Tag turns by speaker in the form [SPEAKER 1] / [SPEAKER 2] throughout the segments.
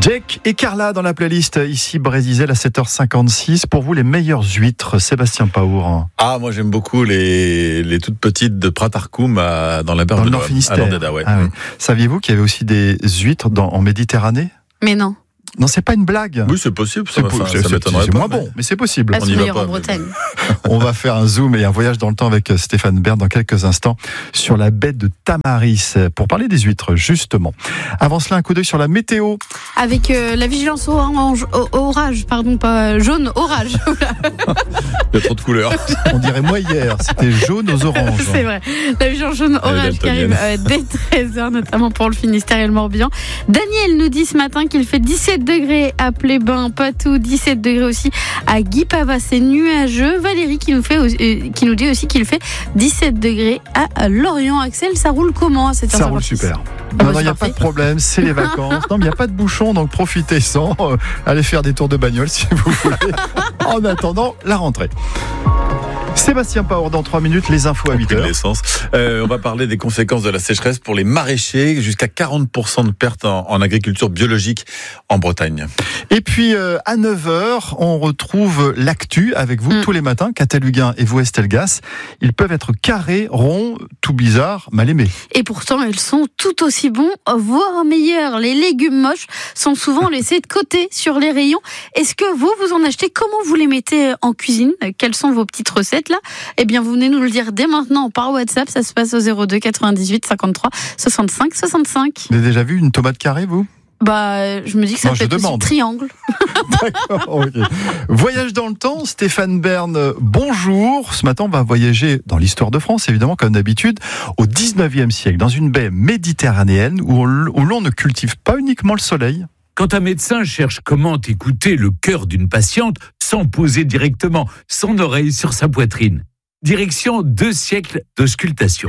[SPEAKER 1] Jake et Carla dans la playlist ici Brésil à 7h56. Pour vous, les meilleures huîtres, Sébastien Paour.
[SPEAKER 2] Ah, moi j'aime beaucoup les toutes petites de Pratarkoum dans la berge de
[SPEAKER 1] Nord Finistère.
[SPEAKER 2] À Landéda, ouais.
[SPEAKER 1] Ah oui. Saviez-vous qu'il y avait aussi des huîtres en Méditerranée ?
[SPEAKER 3] Mais non.
[SPEAKER 1] Non, c'est pas une blague.
[SPEAKER 2] Oui, c'est possible. Ça
[SPEAKER 1] C'est
[SPEAKER 2] m'étonnerait pas.
[SPEAKER 1] moins bon, mais c'est possible.
[SPEAKER 3] Pas meilleur en Bretagne.
[SPEAKER 1] On va faire un zoom et un voyage dans le temps avec Stéphane Bern dans quelques instants sur la baie de Tamaris pour parler des huîtres, justement. Avant cela, un coup d'œil sur la météo.
[SPEAKER 3] Avec la vigilance orage, pardon, pas jaune, orage.
[SPEAKER 2] Il y a trop de couleurs.
[SPEAKER 1] On dirait moi hier, c'était jaune aux oranges.
[SPEAKER 3] C'est vrai. La vigilance jaune orage qui arrive dès 13h, notamment pour le Finistère et le Morbihan. Daniel nous dit ce matin qu'il fait 17 degrés à Plébin, Patou, 17 degrés aussi à Guipava, c'est nuageux. Valérie qui nous dit aussi qu'il fait 17 degrés à Lorient. Axel, ça roule comment à cette heure?
[SPEAKER 1] Ça roule super. Non, il n'y a pas de problème, c'est les vacances. Non, mais il n'y a pas de bouchon, donc profitez-en. Allez faire des tours de bagnole si vous voulez. En attendant, la rentrée. Sébastien Paour, dans 3 minutes, les infos à 8h.
[SPEAKER 2] On va parler des conséquences de la sécheresse pour les maraîchers, jusqu'à 40% de pertes en agriculture biologique en Bretagne.
[SPEAKER 1] Et puis, à 9h, on retrouve l'actu avec vous tous les matins. Catel Huguin et vous, Estelle Gass. Ils peuvent être carrés, ronds, tout bizarres, mal aimés.
[SPEAKER 3] Et pourtant, ils sont tout aussi bons, voire meilleurs. Les légumes moches sont souvent laissés de côté sur les rayons. Est-ce que vous en achetez? Comment vous les mettez en cuisine? Quelles sont vos petites recettes là? Eh bien, vous venez nous le dire dès maintenant par WhatsApp. Ça se passe au 02 98 53 65 65.
[SPEAKER 1] Vous avez déjà vu une tomate carrée, vous?
[SPEAKER 3] Je me dis que ça peut être aussi triangle.
[SPEAKER 1] D'accord, ok. Voyage dans le temps, Stéphane Bern, bonjour. Ce matin, on va voyager dans l'histoire de France, évidemment, comme d'habitude, au 19e siècle, dans une baie méditerranéenne où l'on ne cultive pas uniquement le soleil.
[SPEAKER 4] Quand un médecin cherche comment écouter le cœur d'une patiente sans poser directement son oreille sur sa poitrine. Direction 2 siècles d'auscultation.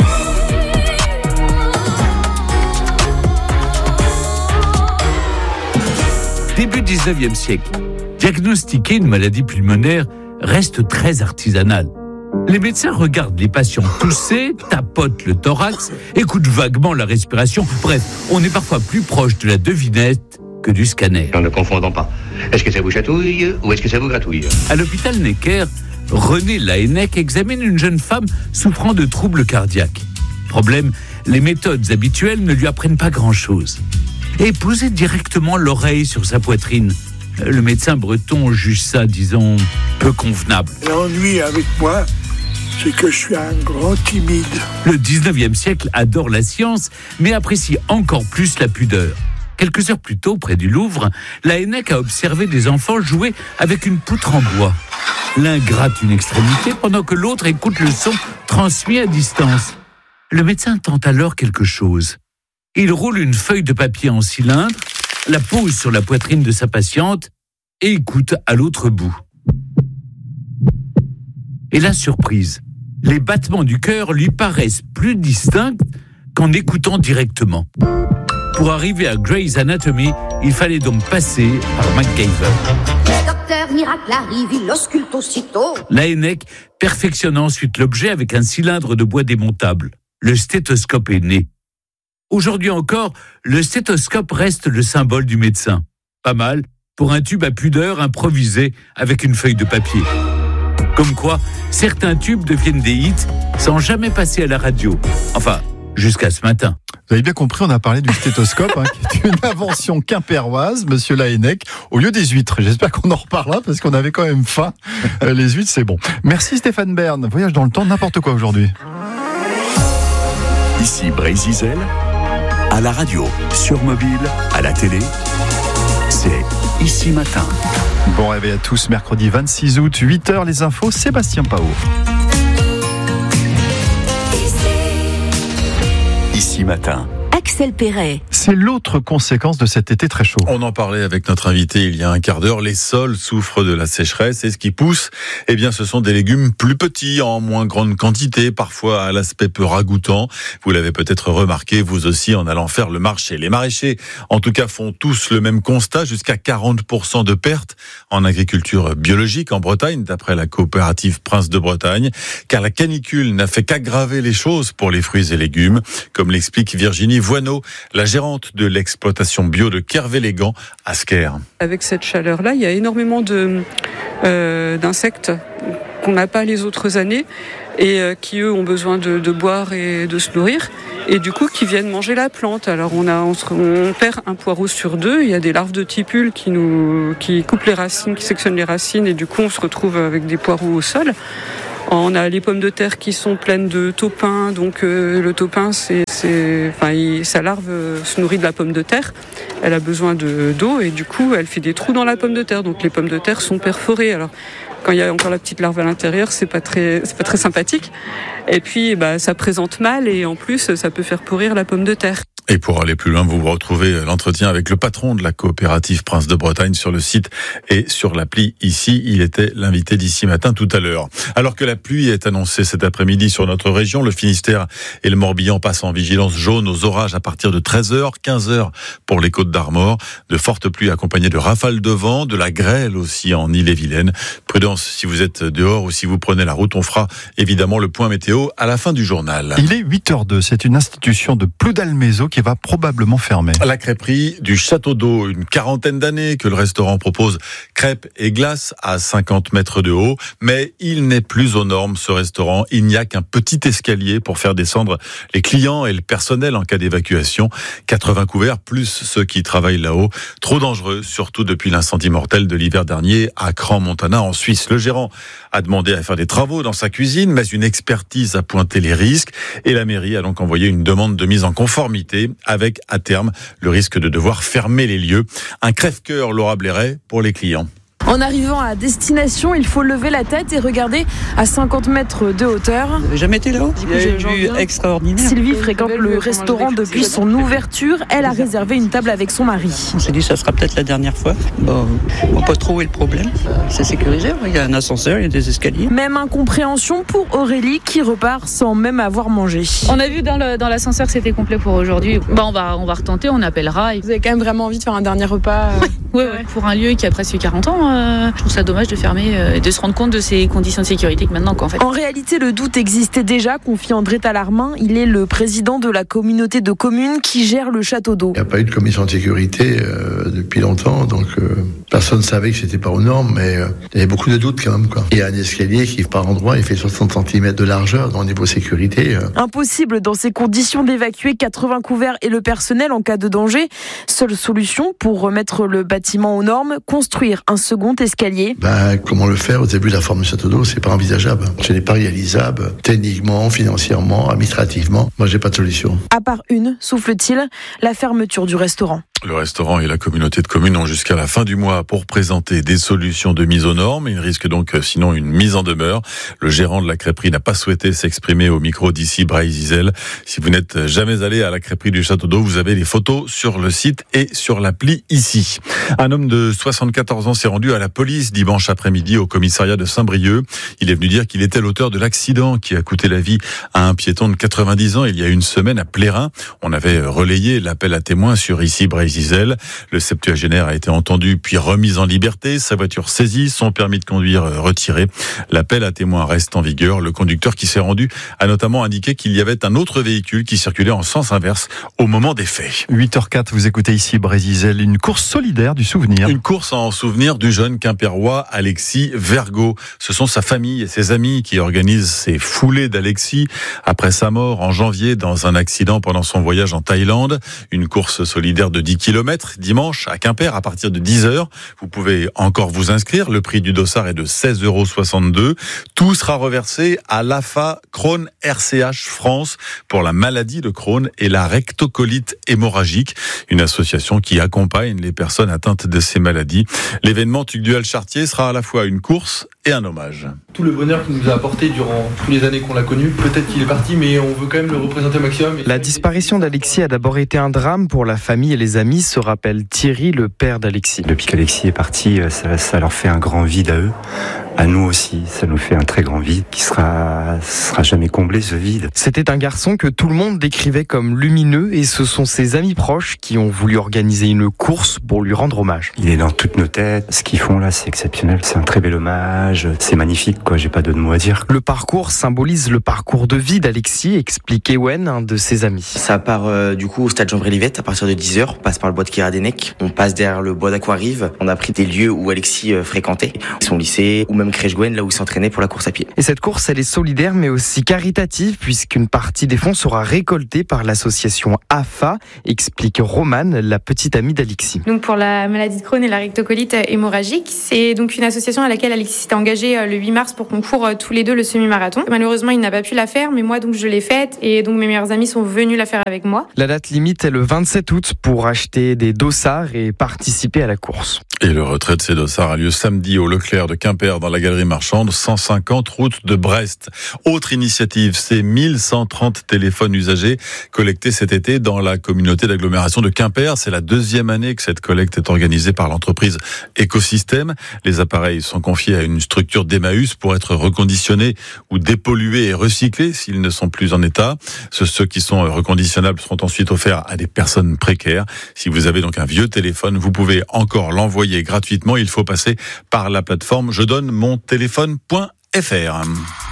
[SPEAKER 4] Début 19e siècle, diagnostiquer une maladie pulmonaire reste très artisanal. Les médecins regardent les patients tousser, tapotent le thorax, écoutent vaguement la respiration. Bref, on est parfois plus proche de la devinette que du scanner.
[SPEAKER 5] En ne confondons pas. Est-ce que ça vous chatouille ou est-ce que ça vous gratouille?
[SPEAKER 4] À l'hôpital Necker, René Laennec examine une jeune femme souffrant de troubles cardiaques. Problème, les méthodes habituelles ne lui apprennent pas grand-chose. Et poser directement l'oreille sur sa poitrine, le médecin breton juge ça, disons, peu convenable.
[SPEAKER 6] L'ennui avec moi, c'est que je suis un grand timide.
[SPEAKER 4] Le 19e siècle adore la science, mais apprécie encore plus la pudeur. Quelques heures plus tôt, près du Louvre, Laennec a observé des enfants jouer avec une poutre en bois. L'un gratte une extrémité pendant que l'autre écoute le son transmis à distance. Le médecin tente alors quelque chose. Il roule une feuille de papier en cylindre, la pose sur la poitrine de sa patiente et écoute à l'autre bout. Et la surprise, les battements du cœur lui paraissent plus distincts qu'en écoutant directement. Pour arriver à Grey's Anatomy, il fallait donc passer par MacGyver.
[SPEAKER 7] Le docteur miracle arrive, il l'ausculte aussitôt.
[SPEAKER 4] Laennec perfectionne ensuite l'objet avec un cylindre de bois démontable. Le stéthoscope est né. Aujourd'hui encore, le stéthoscope reste le symbole du médecin. Pas mal pour un tube à pudeur improvisé avec une feuille de papier. Comme quoi, certains tubes deviennent des hits sans jamais passer à la radio. Enfin, jusqu'à ce matin.
[SPEAKER 1] Vous avez bien compris, on a parlé du stéthoscope, qui est une invention quimpéroise, monsieur Laennec, au lieu des huîtres. J'espère qu'on en reparlera parce qu'on avait quand même faim. Les huîtres, c'est bon. Merci Stéphane Bern. Voyage dans le temps, n'importe quoi aujourd'hui.
[SPEAKER 8] Ici Brésil, à la radio, sur mobile, à la télé, c'est Ici Matin.
[SPEAKER 1] Bon réveil à tous, mercredi 26 août, 8h, les infos, Sébastien Paour.
[SPEAKER 8] Ici Matin.
[SPEAKER 7] Axel Perret.
[SPEAKER 1] C'est l'autre conséquence de cet été très chaud.
[SPEAKER 2] On en parlait avec notre invité il y a un quart d'heure. Les sols souffrent de la sécheresse et ce qui pousse, ce sont des légumes plus petits, en moins grande quantité, parfois à l'aspect peu ragoûtant. Vous l'avez peut-être remarqué, vous aussi, en allant faire le marché. Les maraîchers, en tout cas, font tous le même constat, jusqu'à 40% de pertes en agriculture biologique en Bretagne, d'après la coopérative Prince de Bretagne, car la canicule n'a fait qu'aggraver les choses pour les fruits et légumes, comme l'explique Virginie Voineau, Lano, la gérante de l'exploitation bio de Kervé-les-Gants à Sker.
[SPEAKER 9] Avec cette chaleur-là, il y a énormément d'insectes qu'on n'a pas les autres années et qui, eux, ont besoin de boire et de se nourrir et du coup qui viennent manger la plante. Alors on perd un poireau sur 2, il y a des larves de tipules qui coupent les racines, qui sectionnent les racines et du coup on se retrouve avec des poireaux au sol. On a les pommes de terre qui sont pleines de taupin, donc le taupin, sa larve se nourrit de la pomme de terre. Elle a besoin d'eau et du coup, elle fait des trous dans la pomme de terre. Donc les pommes de terre sont perforées. Alors quand il y a encore la petite larve à l'intérieur, c'est pas très sympathique. Et puis, ça présente mal et en plus, ça peut faire pourrir la pomme de terre.
[SPEAKER 2] Et pour aller plus loin, vous retrouvez l'entretien avec le patron de la coopérative Prince de Bretagne sur le site et sur l'appli ici. Il était l'invité d'ici matin tout à l'heure. Alors que la pluie est annoncée cet après-midi sur notre région, le Finistère et le Morbihan passent en vigilance jaune aux orages à partir de 13h, 15h pour les Côtes d'Armor. De fortes pluies accompagnées de rafales de vent, de la grêle aussi en Ille-et-Vilaine. Prudence si vous êtes dehors ou si vous prenez la route. On fera évidemment le point météo à la fin du journal.
[SPEAKER 1] Il est 8h02. C'est une institution de Ploudalmézeau qui va probablement fermer.
[SPEAKER 2] La crêperie du Château d'Eau, une quarantaine d'années que le restaurant propose crêpes et glaces à 50 mètres de haut, mais il n'est plus aux normes ce restaurant. Il n'y a qu'un petit escalier pour faire descendre les clients et le personnel en cas d'évacuation. 80 couverts plus ceux qui travaillent là-haut. Trop dangereux, surtout depuis l'incendie mortel de l'hiver dernier à Crans-Montana en Suisse. Le gérant a demandé à faire des travaux dans sa cuisine, mais une expertise a pointé les risques et la mairie a donc envoyé une demande de mise en conformité avec, à terme, le risque de devoir fermer les lieux. Un crève-cœur, Laura Blairet, pour les clients.
[SPEAKER 10] En arrivant à destination, il faut lever la tête et regarder à 50 mètres de hauteur.
[SPEAKER 11] Vous n'avez jamais été là-haut ? Il y a une vue extraordinaire.
[SPEAKER 10] Sylvie fréquente le restaurant depuis son ouverture. Elle a réservé une table avec son mari.
[SPEAKER 11] On s'est dit que ça sera peut-être la dernière fois. Bon, on ne va pas trouver le problème. C'est sécurisé, il y a un ascenseur, il y a des escaliers.
[SPEAKER 10] Même incompréhension pour Aurélie qui repart sans même avoir mangé.
[SPEAKER 12] On a vu dans l'ascenseur que c'était complet pour aujourd'hui. On va retenter, on appellera.
[SPEAKER 10] Vous avez quand même vraiment envie de faire un dernier repas
[SPEAKER 12] Oui. Pour un lieu qui a presque 40 ans. Je trouve ça dommage de fermer et de se rendre compte de ces conditions de sécurité que maintenant.
[SPEAKER 10] En réalité, le doute existait déjà, confie André Talarmin. Il est le président de la communauté de communes qui gère le Château d'Eau.
[SPEAKER 13] Il n'y a pas eu de commission de sécurité depuis longtemps, donc personne ne savait que c'était pas aux normes, mais il y avait beaucoup de doutes quand même. Il y a un escalier qui, par endroit, il fait 60 cm de largeur dans le niveau sécurité.
[SPEAKER 10] Impossible dans ces conditions d'évacuer 80 couverts et le personnel en cas de danger. Seule solution pour remettre le bâtiment aux normes, construire un second escalier.
[SPEAKER 13] Comment le faire au début de la forme du Château d'Eau, c'est pas envisageable. Ce n'est pas réalisable techniquement, financièrement, administrativement. Moi, j'ai pas de solution.
[SPEAKER 10] À part une, souffle-t-il, la fermeture du restaurant.
[SPEAKER 2] Le restaurant et la communauté de communes ont jusqu'à la fin du mois pour présenter des solutions de mise aux normes. Il risque donc sinon une mise en demeure. Le gérant de la crêperie n'a pas souhaité s'exprimer au micro d'ici Bray-Zizel. Si vous n'êtes jamais allé à la crêperie du Château d'Eau, vous avez les photos sur le site et sur l'appli ici. Un homme de 74 ans s'est rendu à la police dimanche après-midi au commissariat de Saint-Brieuc. Il est venu dire qu'il était l'auteur de l'accident qui a coûté la vie à un piéton de 90 ans il y a une semaine à Plérin. On avait relayé l'appel à témoins sur ici Bray-Zizel. Le septuagénaire a été entendu puis remis en liberté, sa voiture saisie, son permis de conduire retiré. L'appel à témoins reste en vigueur. Le conducteur qui s'est rendu a notamment indiqué qu'il y avait un autre véhicule qui circulait en sens inverse au moment des faits.
[SPEAKER 1] 8h04, vous écoutez ici Bray-Zizel, une course solidaire du souvenir.
[SPEAKER 2] Une course en souvenir du jeune quimpérois Alexis Vergot. Ce sont sa famille et ses amis qui organisent ces foulées d'Alexis après sa mort en janvier dans un accident pendant son voyage en Thaïlande. Une course solidaire de 10 km dimanche à Quimper à partir de 10h. Vous pouvez encore vous inscrire. Le prix du dossard est de 16,62 €. Tout sera reversé à l'AFA Crohn RCH France pour la maladie de Crohn et la rectocolite hémorragique, une association qui accompagne les personnes atteintes de ces maladies. L'événement Tugdual Chartier sera à la fois une course et un hommage.
[SPEAKER 14] Tout le bonheur qu'il nous a apporté durant toutes les années qu'on l'a connu, peut-être qu'il est parti, mais on veut quand même le représenter au maximum.
[SPEAKER 15] La disparition d'Alexis a d'abord été un drame pour la famille et les amis, se rappelle Thierry, le père d'Alexis.
[SPEAKER 16] Depuis qu'Alexis est parti, ça leur fait un grand vide à eux. À nous aussi, ça nous fait un très grand vide qui sera jamais comblé, ce vide.
[SPEAKER 15] C'était un garçon que tout le monde décrivait comme lumineux et ce sont ses amis proches qui ont voulu organiser une course pour lui rendre hommage.
[SPEAKER 16] Il est dans toutes nos têtes. Ce qu'ils font là, c'est exceptionnel. C'est un très bel hommage. images, c'est magnifique, quoi. J'ai pas d'autres mots à dire.
[SPEAKER 15] Le parcours symbolise le parcours de vie d'Alexis, explique Ewen, un de ses amis.
[SPEAKER 17] Ça part du coup au stade Jean-Brélivet à partir de 10h. On passe par le bois de Kéradenec. On passe derrière le bois d'Aquarive. On a pris des lieux où Alexis fréquentait, son lycée ou même Crèche-Gwen, là où il s'entraînait pour la course à pied.
[SPEAKER 15] Et cette course, elle est solidaire mais aussi caritative puisqu'une partie des fonds sera récoltée par l'association AFA, explique Romane, la petite amie d'Alexis.
[SPEAKER 18] Donc pour la maladie de Crohn et la rectocolite hémorragique, c'est donc une association à laquelle Alexis s'était engagé le 8 mars pour qu'on court tous les deux le semi-marathon. Malheureusement, il n'a pas pu la faire, mais moi donc je l'ai faite et donc mes meilleurs amis sont venus la faire avec moi.
[SPEAKER 15] La date limite est le 27 août pour acheter des dossards et participer à la course.
[SPEAKER 2] Et le retrait de ces dossards a lieu samedi au Leclerc de Quimper dans la galerie marchande, 150 route de Brest. Autre initiative, c'est 1130 téléphones usagés collectés cet été dans la communauté d'agglomération de Quimper. C'est la deuxième année que cette collecte est organisée par l'entreprise Écosystème. Les appareils sont confiés à une structure d'Emmaüs pour être reconditionnés ou dépollués et recyclés s'ils ne sont plus en état. Ceux qui sont reconditionnables seront ensuite offerts à des personnes précaires. Si vous avez donc un vieux téléphone, vous pouvez encore l'envoyer gratuitement. Il faut passer par la plateforme je donne mon téléphone.fr.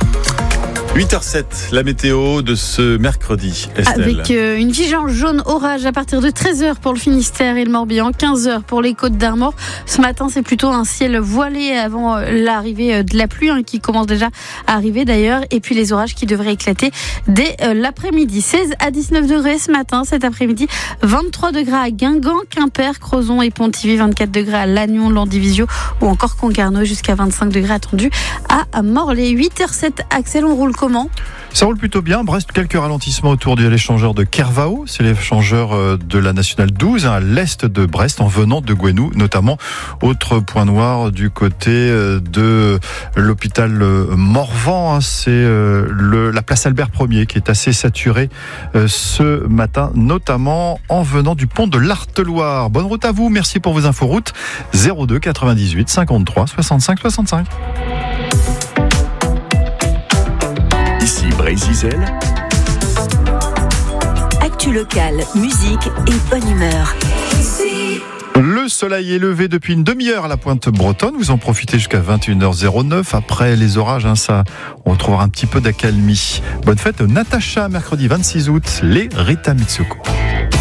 [SPEAKER 2] 8h07, la météo de ce mercredi, Estelle.
[SPEAKER 3] Avec une vigilance jaune orage à partir de 13h pour le Finistère et le Morbihan, 15h pour les Côtes d'Armor. Ce matin, c'est plutôt un ciel voilé avant l'arrivée de la pluie qui commence déjà à arriver d'ailleurs. Et puis les orages qui devraient éclater dès l'après-midi. 16 à 19 degrés ce matin, cet après-midi. 23 degrés à Guingamp, Quimper, Crozon et Pontivy. 24 degrés à Lannion, Landivisiau ou encore Concarneau. Jusqu'à 25 degrés attendus à Morlaix. 8h07, Axel, on roule comment ?
[SPEAKER 1] Ça roule plutôt bien. Brest, quelques ralentissements autour de l'échangeur de Kervao. C'est l'échangeur de la Nationale 12 à l'est de Brest en venant de Gouenou notamment. Autre point noir du côté de l'hôpital Morvan, c'est la place Albert Ier qui est assez saturée ce matin, notamment en venant du pont de l'Arteloire. Bonne route à vous. Merci pour vos inforoutes. 02 98 53 65 65.
[SPEAKER 8] Ici Brésil.
[SPEAKER 19] Actu locale, musique et bonne humeur.
[SPEAKER 1] Le soleil est levé depuis une demi-heure à la Pointe Bretonne. Vous en profitez jusqu'à 21h09. Après les orages, on retrouvera un petit peu d'accalmie. Bonne fête Natacha, mercredi 26 août, les Rita Mitsuko.